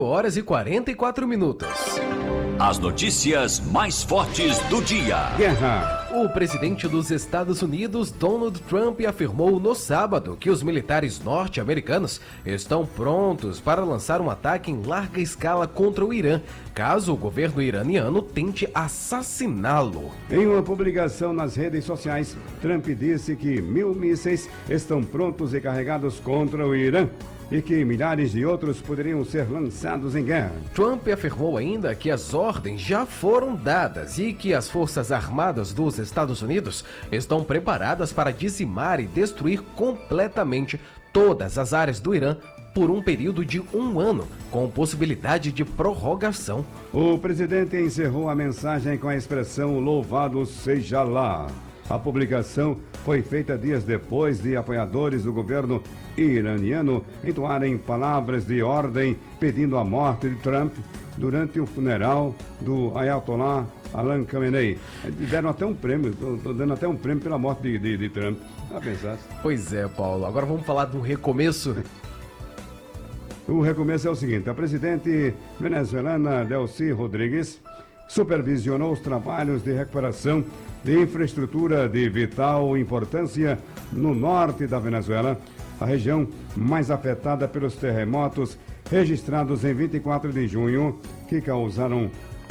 Horas e 44 minutos. As notícias mais fortes do dia. Guerra. O presidente dos Estados Unidos, Donald Trump, afirmou no sábado que os militares norte-americanos estão prontos para lançar um ataque em larga escala contra o Irã, caso o governo iraniano tente assassiná-lo. Em uma publicação nas redes sociais, Trump disse que 1.000 mísseis estão prontos e carregados contra o Irã e que milhares de outros poderiam ser lançados em guerra. Trump afirmou ainda que as ordens já foram dadas e que as Forças Armadas dos Estados Unidos estão preparadas para dizimar e destruir completamente todas as áreas do Irã por um período de 1 ano, com possibilidade de prorrogação. O presidente encerrou a mensagem com a expressão "Louvado seja Allah". A publicação foi feita dias depois de apoiadores do governo iraniano entoarem palavras de ordem pedindo a morte de Trump durante o funeral do Ayatollah Ali Khamenei. Deram até um prêmio, estou dando até um prêmio pela morte de Trump. Já pensasse? Pois é, Paulo. Agora vamos falar do recomeço. O recomeço é o seguinte: a presidente venezuelana Delcy Rodrigues supervisionou os trabalhos de recuperação de infraestrutura de vital importância no norte da Venezuela, a região mais afetada pelos terremotos registrados em 24 de junho, que causaram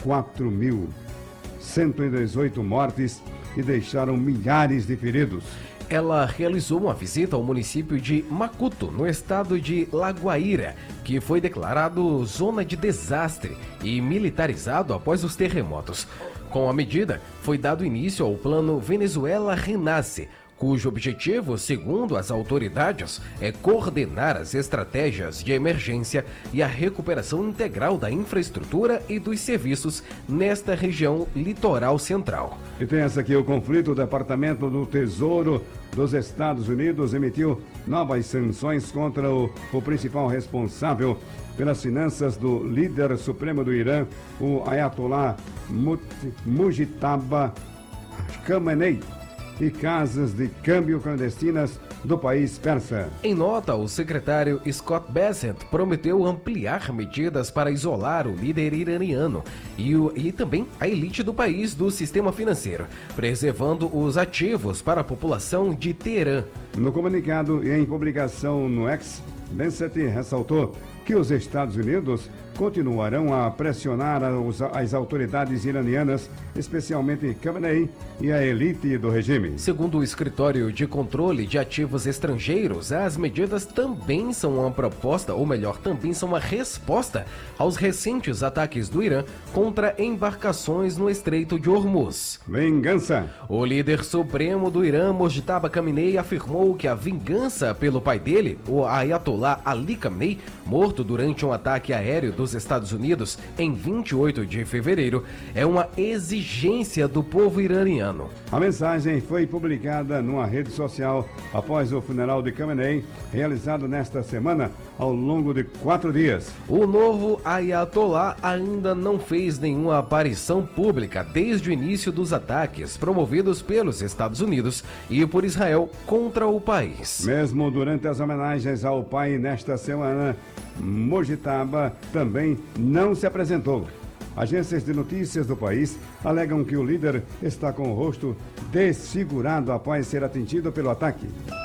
4.118 mortes e deixaram milhares de feridos. Ela realizou uma visita ao município de Macuto, no estado de La Guaira, que foi declarado zona de desastre e militarizado após os terremotos. Com a medida, foi dado início ao plano Venezuela Renasce, cujo objetivo, segundo as autoridades, é coordenar as estratégias de emergência e a recuperação integral da infraestrutura e dos serviços nesta região litoral central. E tem essa aqui: o conflito. O Departamento do Tesouro dos Estados Unidos emitiu novas sanções contra o principal responsável pelas finanças do líder supremo do Irã, o Ayatollah Mujtaba Khamenei, e casas de câmbio clandestinas do país persa. Em nota, o secretário Scott Bessent prometeu ampliar medidas para isolar o líder iraniano e também a elite do país do sistema financeiro, preservando os ativos para a população de Teherã. No comunicado e em publicação no X, Bessent ressaltou que os Estados Unidos continuarão a pressionar as autoridades iranianas, especialmente Khamenei e a elite do regime. Segundo o Escritório de Controle de Ativos Estrangeiros, as medidas também são uma proposta, ou melhor, também são uma resposta aos recentes ataques do Irã contra embarcações no Estreito de Hormuz. Vingança. O líder supremo do Irã, Mojtaba Khamenei, afirmou que a vingança pelo pai dele, o Ayatollah Ali Khamenei, morto durante um ataque aéreo dos Estados Unidos em 28 de fevereiro, é uma exigência do povo iraniano. A mensagem foi publicada numa rede social após o funeral de Khamenei, realizado nesta semana ao longo de 4 dias. O novo Ayatollah ainda não fez nenhuma aparição pública desde o início dos ataques promovidos pelos Estados Unidos e por Israel contra o país. Mesmo durante as homenagens ao pai nesta semana, Mojtaba também não se apresentou. Agências de notícias do país alegam que o líder está com o rosto desfigurado após ser atingido pelo ataque.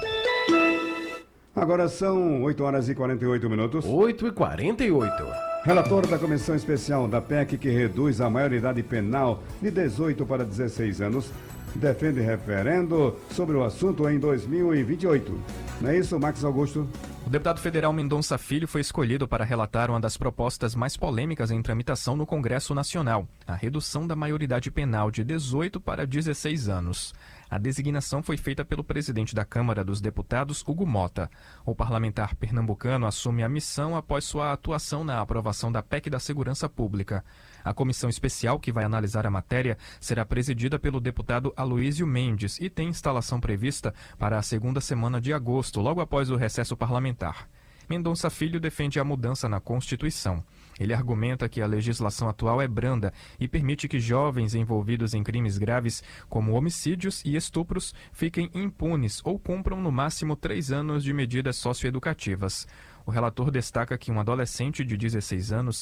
Agora são 8 horas e 48 minutos. 8h48. Relator da Comissão Especial da PEC, que reduz a maioridade penal de 18 para 16 anos, defende referendo sobre o assunto em 2028. Não é isso, Max Augusto? O deputado federal Mendonça Filho foi escolhido para relatar uma das propostas mais polêmicas em tramitação no Congresso Nacional, a redução da maioridade penal de 18 para 16 anos. A designação foi feita pelo presidente da Câmara dos Deputados, Hugo Mota. O parlamentar pernambucano assume a missão após sua atuação na aprovação da PEC da Segurança Pública. A comissão especial que vai analisar a matéria será presidida pelo deputado Aloísio Mendes e tem instalação prevista para a segunda semana de agosto, logo após o recesso parlamentar. Mendonça Filho defende a mudança na Constituição. Ele argumenta que a legislação atual é branda e permite que jovens envolvidos em crimes graves, como homicídios e estupros, fiquem impunes ou cumpram no máximo 3 anos de medidas socioeducativas. O relator destaca que um adolescente de 16 anos